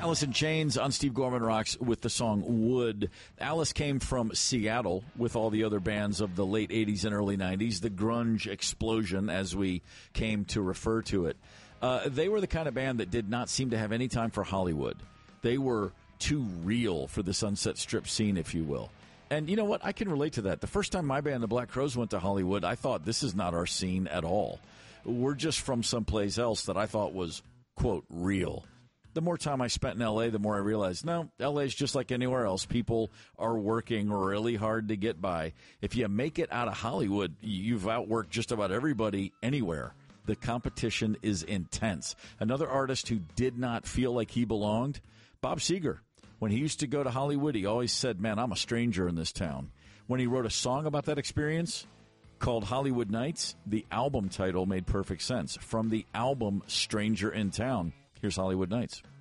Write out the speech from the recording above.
Alice in Chains on Steve Gorman Rocks with the song Wood. Alice came from Seattle with all the other bands of the late 80s and early 90s, the grunge explosion as we came to refer to it. They were the kind of band that did not seem to have any time for Hollywood. They were too real for the Sunset Strip scene, if you will. And you know what? I can relate to that. The first time my band, the Black Crowes, went to Hollywood, I thought, this is not our scene at all. We're just from someplace else that I thought was, quote, real. The more time I spent in L.A., the more I realized, no, L.A. is just like anywhere else. People are working really hard to get by. If you make it out of Hollywood, you've outworked just about everybody anywhere. The competition is intense. Another artist who did not feel like he belonged, Bob Seger. When he used to go to Hollywood, he always said, man, I'm a stranger in this town. When he wrote a song about that experience called Hollywood Nights, the album title made perfect sense. From the album Stranger in Town, here's Hollywood Nights.